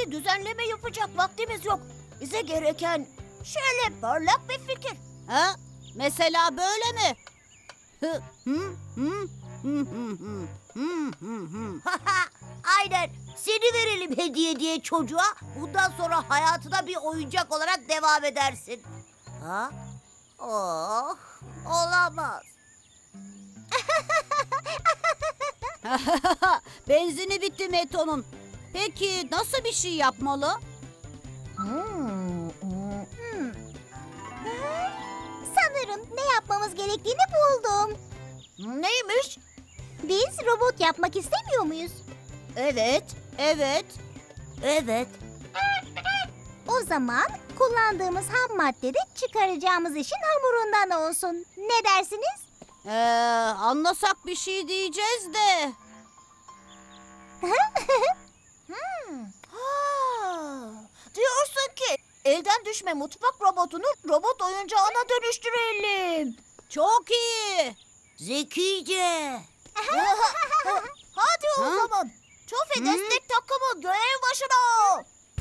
Şimdi düzenleme yapacak vaktimiz yok. Bize gereken şöyle parlak bir fikir. Ha? Mesela böyle mi? Aynen. Seni verelim hediye diye çocuğa. Bundan sonra hayatına bir oyuncak olarak devam edersin. Ha? Oh, olamaz. Benzini bitti Meto'nun. Peki nasıl bir şey yapmalı? Sanırım ne yapmamız gerektiğini buldum. Neymiş? Biz robot yapmak istemiyor muyuz? Evet, Evet. evet. O zaman kullandığımız ham madde de çıkaracağımız işin hamurundan olsun. Ne dersiniz? Anlasak bir şey diyeceğiz de. Ha, diyorsun ki elden düşme mutfak robotunu robot oyuncağına dönüştürelim. Çok iyi. Zekice. Hadi o Ha? zaman. Çofi destek takımı görev başına.